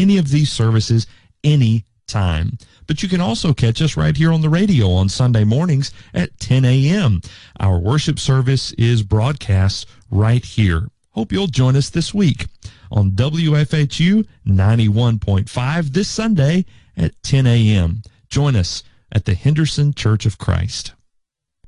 any of these services any time. But you can also catch us right here on the radio on Sunday mornings at 10 a.m. Our worship service is broadcast right here. Hope you'll join us this week on WFHU 91.5 this Sunday at 10 a.m. Join us at the Henderson Church of Christ.